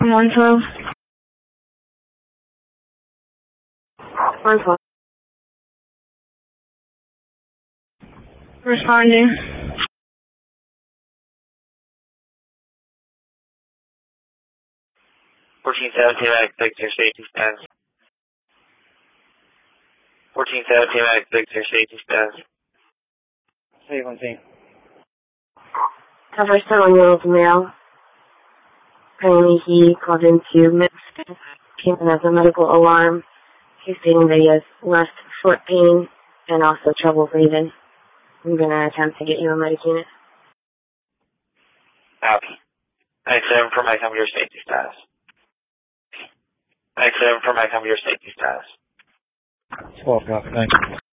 112. 112. Responding. 1417, Medic Victor, safety status. 1417, Medic Victor, safety status. Hey, 1 The first time male. Apparently he called into came in as a medical alarm. He's stating that he has left foot pain and also trouble breathing. I'm going to attempt to get you a medic unit. Copy. 97 for my come your safety status. 97 for my come your safety status. 12, copy, thanks.